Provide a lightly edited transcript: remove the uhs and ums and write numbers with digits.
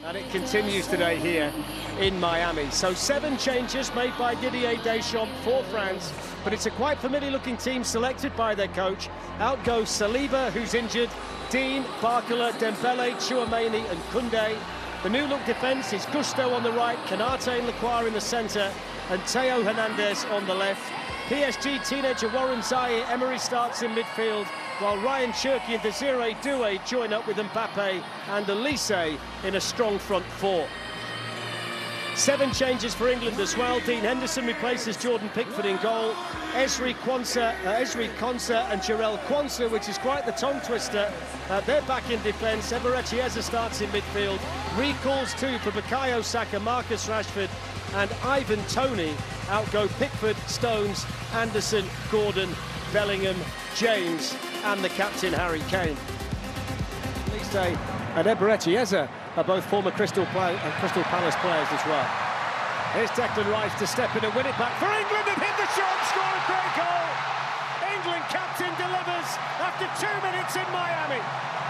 And it continues today here in Miami. So 7 changes made by Didier Deschamps for France, but it's a quite familiar-looking team selected by their coach. Out goes Saliba, who's injured, Dean, Barcola, Dembele, Tchouameni and Koundé. The new-look defence is Gusto on the right, Konaté and Lacroix in the centre, and Theo Hernandez on the left. PSG teenager Warren Zaïre Emery starts in midfield, while Ryan Cherki and Desiree Doué join up with Mbappe and Elise in a strong front four. 7 changes for England as well. Dean Henderson replaces Jordan Pickford in goal. Ezri Konsa and Jarell Quansah, which is quite the tongue twister. They're back in defence. Eberechi Eze starts in midfield. Recalls too for Bukayo Saka, Marcus Rashford and Ivan Toney. Out go Pickford, Stones, Anderson, Gordon, Bellingham, James and the captain Harry Kane. Elise and Eberechi Eze are both former Crystal Palace players as well. Here's Declan Rice to step in and win it back for England and hit the shot, score a great goal. England captain delivers after 2 minutes in Miami.